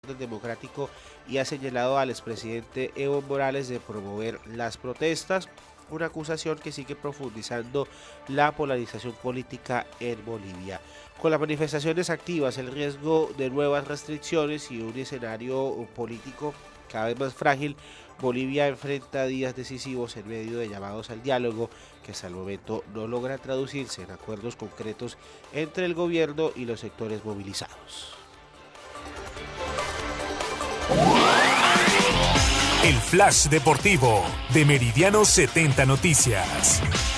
democrático y ha señalado al expresidente Evo Morales de promover las protestas, una acusación que sigue profundizando la polarización política en Bolivia. Con las manifestaciones activas, el riesgo de nuevas restricciones y un escenario político cada vez más frágil, Bolivia enfrenta días decisivos en medio de llamados al diálogo que hasta el momento no logran traducirse en acuerdos concretos entre el gobierno y los sectores movilizados. El Flash Deportivo de Meridiano 70 Noticias.